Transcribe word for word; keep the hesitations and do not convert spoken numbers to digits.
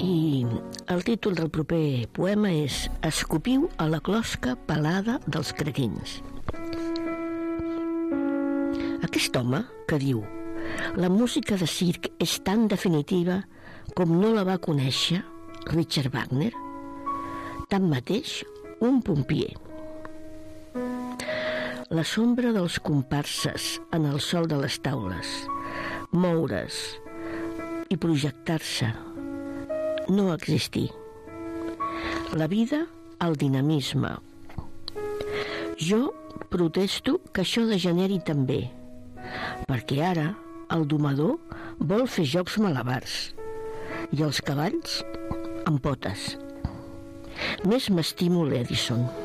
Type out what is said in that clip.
I el títol del proper poema és Escopiu a la closca pelada dels creguins. Aquest home que diu la música de circ és tan definitiva com no la va conèixer Richard Wagner, tanmateix un pompier. La sombra dels comparses en el sol de les taules, moure's i projectar-se, no existir. La vida, el dinamisme. Jo protesto que això degeneri també, perquè ara el domador vol fer jocs malabars i els cavalls amb potes. Més m'estimo l'Edison.